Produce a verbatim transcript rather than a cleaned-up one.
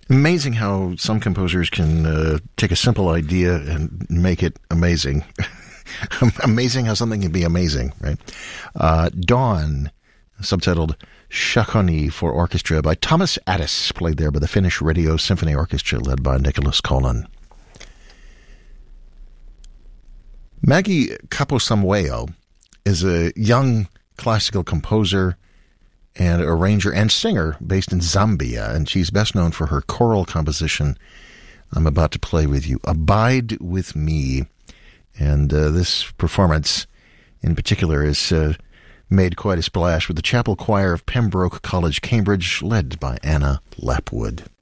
Amazing how some composers can uh, take a simple idea and make it amazing. Amazing how something can be amazing, right? Uh, Dawn, subtitled Shakoni for Orchestra by Thomas Addis, played there by the Finnish Radio Symphony Orchestra led by Nicholas Kolan. Maggie Kaposamweo is a young classical composer and arranger and singer based in Zambia, and she's best known for her choral composition I'm about to play with you, Abide With Me. And uh, this performance in particular has uh, made quite a splash with the Chapel Choir of Pembroke College, Cambridge, led by Anna Lapwood.